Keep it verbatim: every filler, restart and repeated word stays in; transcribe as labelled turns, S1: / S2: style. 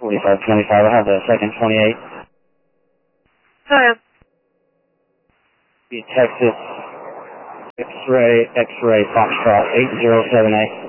S1: forty-five twenty-five, I have a second twenty-eight.
S2: Go ahead.
S1: Texas X-ray, X-ray, Foxtrot, eight zero seven eight.